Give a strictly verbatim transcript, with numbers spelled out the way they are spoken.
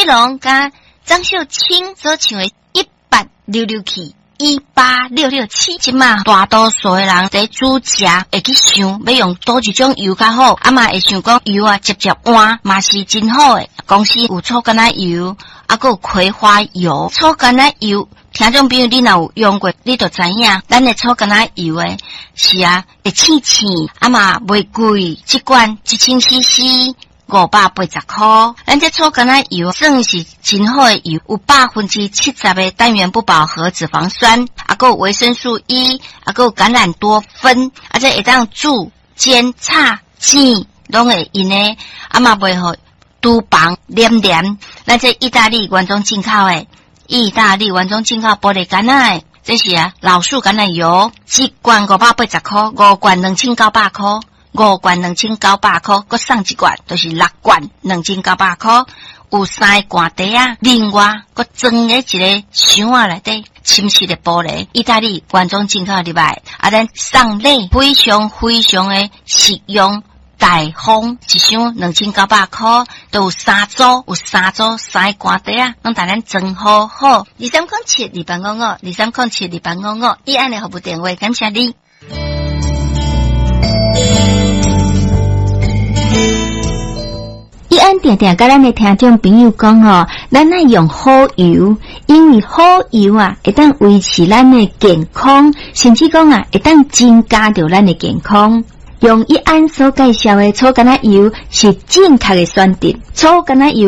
志龙甲张秀清所唱的一八六六七。一八六六七，即嘛大多数的人在煮食会去想要用多一种油较好，啊嘛会想讲油啊直接换嘛是真好诶。公司有醋橄榄油，啊还有葵花油，醋橄榄油。听众朋友，你若有用过，你就知影，咱的醋橄榄油诶是啊，会清清，啊嘛袂贵，一罐一千 C C。五百八十块，咱这醋橄榄油算是真好的油，有百分之七十的单元不饱和脂肪酸，啊，还有维生素 E， 啊，还有橄榄多酚，啊，这会当煮、煎、炒、煎，拢会用的，啊嘛袂好厨房黏黏。咱这意大利原装进口的，意大利原装进口玻璃橄榄的，这是啊老树橄榄油，一罐五百八十块，五罐两千九百块。五罐两千九百块，佮送一罐，就是六罐两千九百块。有三个罐底啊，另外佮装咧一个箱仔内底，深色的玻璃，意大利原装进口入来，啊，咱送礼非常非常的实用大方，一箱两千九百块，都有三组，有三组三个罐底啊，拢带咱装好好。二三空七二八五五，二三空七二八五五，以安的服务电话，感谢你。伊安定定甲咱的听众朋友讲哦，咱爱用好油，因为好油啊，会当维持咱的健康，甚至讲啊，会当增加着咱的健康。用伊安所介绍的醋橄榄油是正确的选择，醋橄榄油。